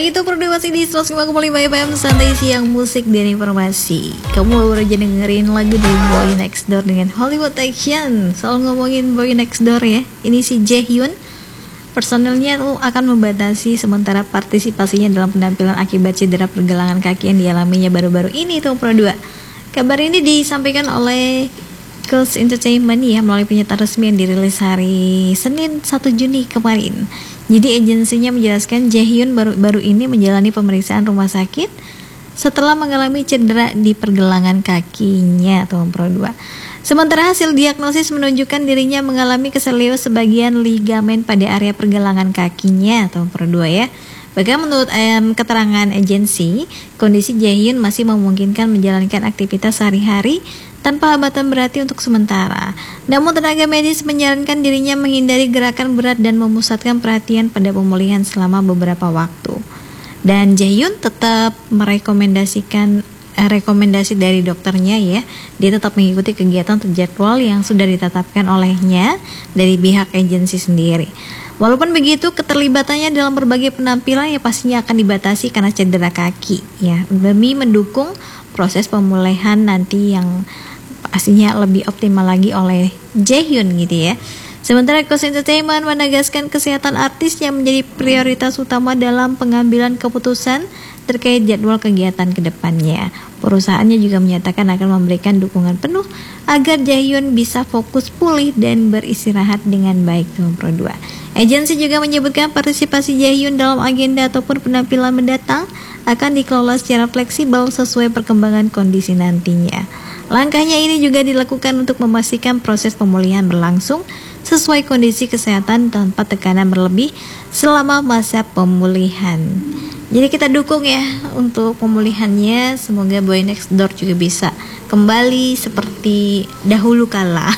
Baik, itu produksi di 105,5 FM Santai Siang Musik dan Informasi. Kamu baru aja dengerin lagu dari Boy Next Door dengan Hollywood Action. Soal ngomongin Boy Next Door ya, ini si Jaehyun. Personelnya tuh akan membatasi sementara partisipasinya dalam penampilan akibat cedera pergelangan kaki yang dialaminya baru-baru ini tuh Pro 2. Kabar ini disampaikan oleh Girls Entertainment ya melalui pernyataan resmi yang dirilis hari Senin 1 Juni kemarin. Jadi agensinya menjelaskan Jaehyun baru ini menjalani pemeriksaan rumah sakit setelah mengalami cedera di pergelangan kakinya atau Pro 2. Sementara hasil diagnosis menunjukkan dirinya mengalami keselio sebagian ligamen pada area pergelangan kakinya atau Pro 2 ya. Bahkan menurut keterangan agensi, kondisi Jaehyun masih memungkinkan menjalankan aktivitas sehari-hari tanpa hambatan berarti untuk sementara. Namun tenaga medis menyarankan dirinya menghindari gerakan berat dan memusatkan perhatian pada pemulihan selama beberapa waktu. Dan Jaehyun tetap merekomendasikan rekomendasi dari dokternya ya. Dia tetap mengikuti kegiatan terjadwal yang sudah ditetapkan olehnya dari pihak agensi sendiri. Walaupun begitu, keterlibatannya dalam berbagai penampilan ya pastinya akan dibatasi karena cedera kaki ya, demi mendukung proses pemulihan nanti yang pastinya lebih optimal lagi oleh Jaehyun gitu ya. Sementara Girls Entertainment menegaskan kesehatan artis yang menjadi prioritas utama dalam pengambilan keputusan terkait jadwal kegiatan kedepannya. Perusahaannya juga menyatakan akan memberikan dukungan penuh agar Jaehyun bisa fokus pulih dan beristirahat dengan baik tuh Pro 2. Agensi juga menyebutkan partisipasi Jaehyun dalam agenda ataupun penampilan mendatang akan dikelola secara fleksibel sesuai perkembangan kondisi nantinya. Langkahnya ini juga dilakukan untuk memastikan proses pemulihan berlangsung sesuai kondisi kesehatan tanpa tekanan berlebih selama masa pemulihan. Jadi kita dukung ya untuk pemulihannya. Semoga Boy Next Door juga bisa kembali seperti dahulu kala.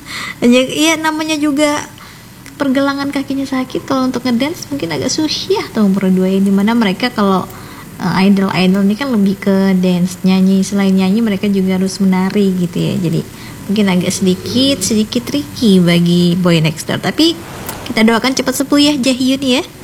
Iya, namanya juga pergelangan kakinya sakit. Kalau untuk ngedance mungkin agak susah atau berdua ya, dimana mereka kalau idol-idol ini kan lebih ke dance, nyanyi. Selain nyanyi mereka juga harus menari gitu ya. Jadi mungkin agak sedikit tricky bagi Boy Next Door. Tapi kita doakan cepat sembuh ya Jaehyun ya.